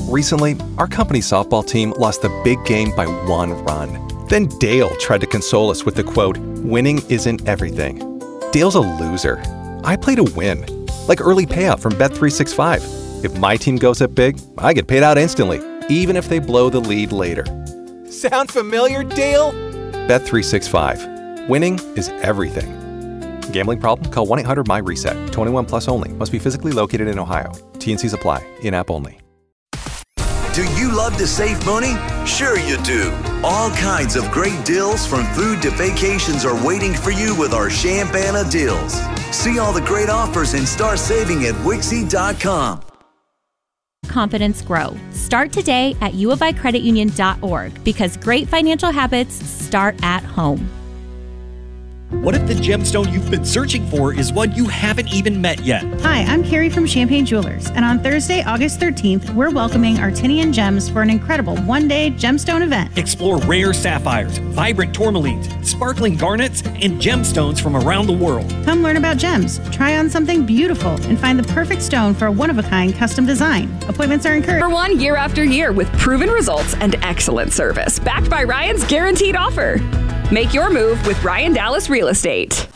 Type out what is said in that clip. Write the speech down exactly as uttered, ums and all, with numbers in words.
Recently, our company's softball team lost the big game by one run. Then Dale tried to console us with the quote, "Winning isn't everything." Dale's a loser. I play to win. Like early payout from Bet three sixty-five. If my team goes up big, I get paid out instantly, even if they blow the lead later. Sound familiar, Dale? Bet three sixty-five. Winning is everything. Gambling problem? Call one eight hundred M Y reset. twenty-one plus only. Must be physically located in Ohio. T N Cs apply. In-app only. Do you love to save money? Sure you do. All kinds of great deals from food to vacations are waiting for you with our Champana deals. See all the great offers and start saving at Wixie dot com. Confidence grow. Start today at u of i credit union dot org because great financial habits start at home. What if the gemstone you've been searching for is one you haven't even met yet? Hi, I'm Carrie from Champagne Jewelers, and on Thursday, August thirteenth, we're welcoming Artinian Gems for an incredible one-day gemstone event. Explore rare sapphires, vibrant tourmalines, sparkling garnets, and gemstones from around the world. Come learn about gems, try on something beautiful, and find the perfect stone for a one-of-a-kind custom design. Appointments are encouraged. For one year after year with proven results and excellent service, backed by Ryan's guaranteed offer. Make your move with Ryan Dallas Real Estate.